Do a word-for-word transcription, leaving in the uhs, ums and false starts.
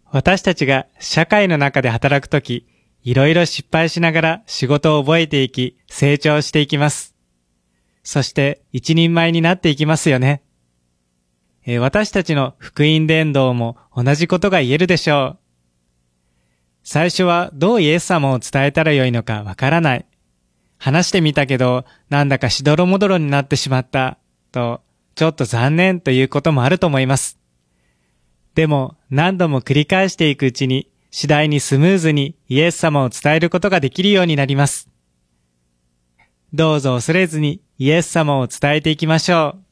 私たちが社会の中で働くとき、いろいろ失敗しながら仕事を覚えていき、成長していきます。そして一人前になっていきますよね。えー、私たちの福音伝道も同じことが言えるでしょう。最初はどうイエス様を伝えたらよいのかわからない。話してみたけど、なんだかしどろもどろになってしまった、と、ちょっと残念ということもあると思います。でも、何度も繰り返していくうちに、次第にスムーズにイエス様を伝えることができるようになります。どうぞ恐れずにイエス様を伝えていきましょう。